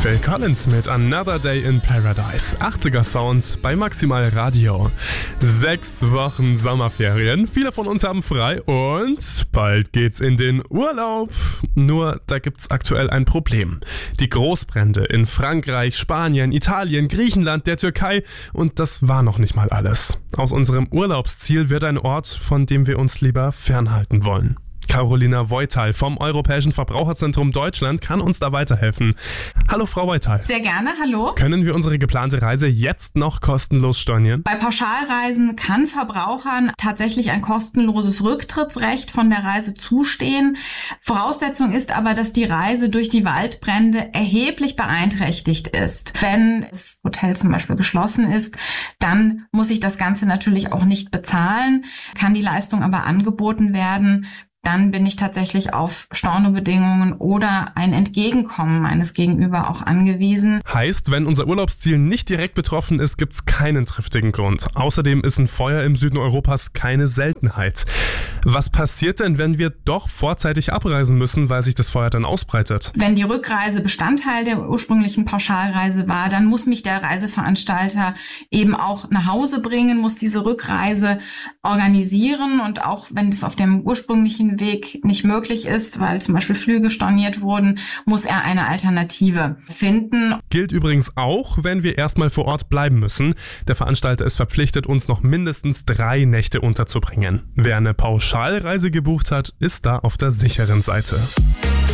Phil Collins mit Another Day in Paradise. 80er Sound bei Maximal Radio. 6 Wochen Sommerferien. Viele von uns haben frei und bald geht's in den Urlaub. Nur da gibt's aktuell ein Problem. Die Großbrände in Frankreich, Spanien, Italien, Griechenland, der Türkei und das war noch nicht mal alles. Aus unserem Urlaubsziel wird ein Ort, von dem wir uns lieber fernhalten wollen. Carolina Voital vom Europäischen Verbraucherzentrum Deutschland kann uns da weiterhelfen. Hallo Frau Voital. Sehr gerne, hallo. Können wir unsere geplante Reise jetzt noch kostenlos stornieren? Bei Pauschalreisen kann Verbrauchern tatsächlich ein kostenloses Rücktrittsrecht von der Reise zustehen. Voraussetzung ist aber, dass die Reise durch die Waldbrände erheblich beeinträchtigt ist. Wenn das Hotel zum Beispiel geschlossen ist, dann muss ich das Ganze natürlich auch nicht bezahlen, kann die Leistung aber angeboten werden. Dann bin ich tatsächlich auf Stornobedingungen oder ein Entgegenkommen meines Gegenüber auch angewiesen. Heißt, wenn unser Urlaubsziel nicht direkt betroffen ist, gibt es keinen triftigen Grund. Außerdem ist ein Feuer im Süden Europas keine Seltenheit. Was passiert denn, wenn wir doch vorzeitig abreisen müssen, weil sich das Feuer dann ausbreitet? Wenn die Rückreise Bestandteil der ursprünglichen Pauschalreise war, dann muss mich der Reiseveranstalter eben auch nach Hause bringen, muss diese Rückreise organisieren und auch wenn es auf dem ursprünglichen Weg nicht möglich ist, weil zum Beispiel Flüge storniert wurden, muss er eine Alternative finden. Gilt übrigens auch, wenn wir erstmal vor Ort bleiben müssen. Der Veranstalter ist verpflichtet, uns noch mindestens 3 Nächte unterzubringen. Wer eine Pauschalreise gebucht hat, ist da auf der sicheren Seite.